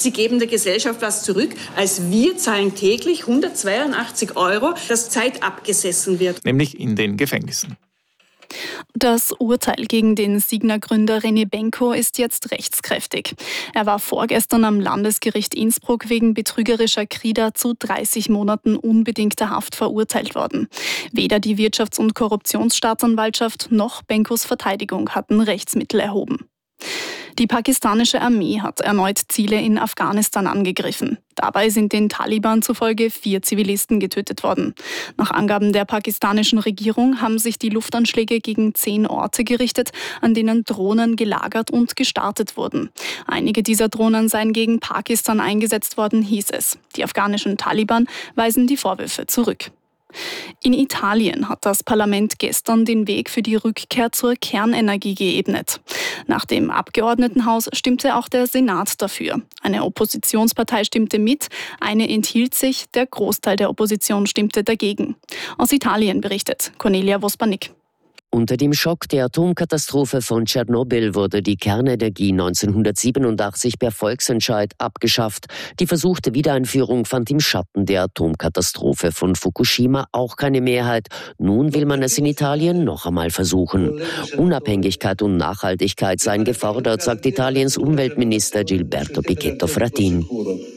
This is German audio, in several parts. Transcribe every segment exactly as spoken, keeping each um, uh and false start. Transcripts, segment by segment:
Sie geben der Gesellschaft was zurück, als wir zahlen täglich hundertzweiundachtzig Euro, das Zeit abgesessen wird. Nämlich in den Gefängnissen. Das Urteil gegen den Signa-Gründer René Benko ist jetzt rechtskräftig. Er war vorgestern am Landesgericht Innsbruck wegen betrügerischer Krieger zu dreißig Monaten unbedingter Haft verurteilt worden. Weder die Wirtschafts- und Korruptionsstaatsanwaltschaft noch Benkos Verteidigung hatten Rechtsmittel erhoben. Die pakistanische Armee hat erneut Ziele in Afghanistan angegriffen. Dabei sind den Taliban zufolge vier Zivilisten getötet worden. Nach Angaben der pakistanischen Regierung haben sich die Luftanschläge gegen zehn Orte gerichtet, an denen Drohnen gelagert und gestartet wurden. Einige dieser Drohnen seien gegen Pakistan eingesetzt worden, hieß es. Die afghanischen Taliban weisen die Vorwürfe zurück. In Italien hat das Parlament gestern den Weg für die Rückkehr zur Kernenergie geebnet. Nach dem Abgeordnetenhaus stimmte auch der Senat dafür. Eine Oppositionspartei stimmte mit, eine enthielt sich, der Großteil der Opposition stimmte dagegen. Aus Italien berichtet Cornelia Vospanik. Unter dem Schock der Atomkatastrophe von Tschernobyl wurde die Kernenergie neunzehnhundertsiebenundachtzig per Volksentscheid abgeschafft. Die versuchte Wiedereinführung fand im Schatten der Atomkatastrophe von Fukushima auch keine Mehrheit. Nun will man es in Italien noch einmal versuchen. Unabhängigkeit und Nachhaltigkeit seien gefordert, sagt Italiens Umweltminister Gilberto Pichetto Fratin.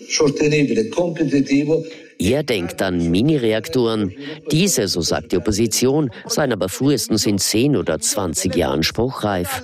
Er denkt an Mini-Reaktoren. Diese, so sagt die Opposition, seien aber frühestens in zehn oder zwanzig Jahren spruchreif.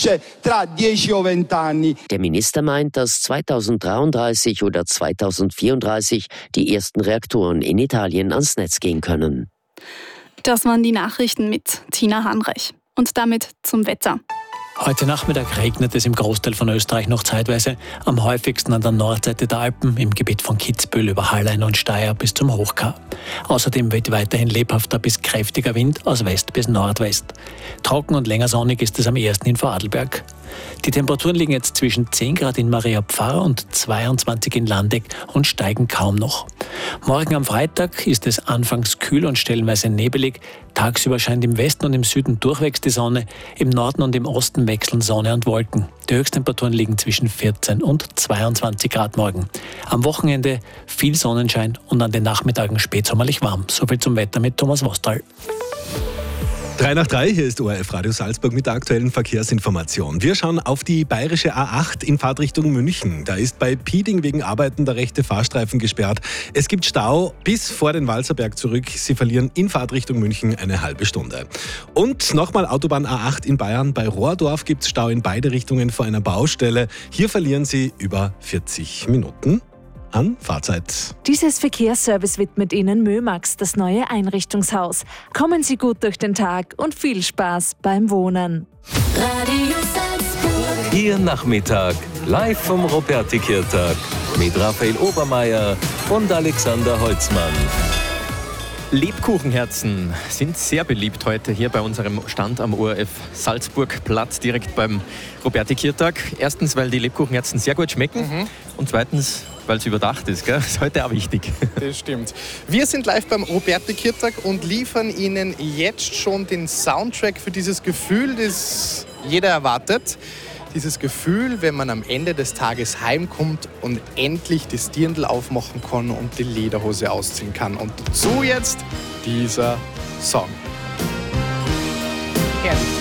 Der Minister meint, dass zweitausenddreiunddreißig oder zweitausendvierunddreißig die ersten Reaktoren in Italien ans Netz gehen können. Das waren die Nachrichten mit Tina Hanreich. Und damit zum Wetter. Heute Nachmittag regnet es im Großteil von Österreich noch zeitweise, am häufigsten an der Nordseite der Alpen, im Gebiet von Kitzbühel über Hallein und Steyr bis zum Hochkar. Außerdem weht weiterhin lebhafter bis kräftiger Wind aus West bis Nordwest. Trocken und länger sonnig ist es am ersten in Vorarlberg. Die Temperaturen liegen jetzt zwischen zehn Grad in Maria Pfarr und zweiundzwanzig in Landeck und steigen kaum noch. Morgen am Freitag ist es anfangs kühl und stellenweise nebelig. Tagsüber scheint im Westen und im Süden durchwegs die Sonne, im Norden und im Osten wechseln Sonne und Wolken. Die Höchsttemperaturen liegen zwischen vierzehn und zweiundzwanzig Grad morgen. Am Wochenende viel Sonnenschein und an den Nachmittagen spätsommerlich warm. Soviel zum Wetter mit Thomas Vostal. drei nach drei, hier ist O R F Radio Salzburg mit der aktuellen Verkehrsinformation. Wir schauen auf die bayerische A acht in Fahrtrichtung München. Da ist bei Pieding wegen Arbeiten der rechte Fahrstreifen gesperrt. Es gibt Stau bis vor den Walzerberg zurück. Sie verlieren in Fahrtrichtung München eine halbe Stunde. Und nochmal Autobahn A acht in Bayern. Bei Rohrdorf gibt es Stau in beide Richtungen vor einer Baustelle. Hier verlieren Sie über vierzig Minuten an Fahrzeit. Dieses Verkehrsservice widmet Ihnen Mömax, das neue Einrichtungshaus. Kommen Sie gut durch den Tag und viel Spaß beim Wohnen. Radio Salzburg. Ihr Nachmittag live vom Robertikirtag mit Raphael Obermeier und Alexander Holzmann. Lebkuchenherzen sind sehr beliebt heute hier bei unserem Stand am O R F Salzburg Platz, direkt beim Robertikirtag. Erstens, weil die Lebkuchenherzen sehr gut schmecken mhm. und zweitens, weil es überdacht ist. Gell? Das ist heute auch wichtig. Das stimmt. Wir sind live beim Robertikirtag und liefern Ihnen jetzt schon den Soundtrack für dieses Gefühl, das jeder erwartet. Dieses Gefühl, wenn man am Ende des Tages heimkommt und endlich das Dirndl aufmachen kann und die Lederhose ausziehen kann. Und dazu jetzt dieser Song. Herrlich.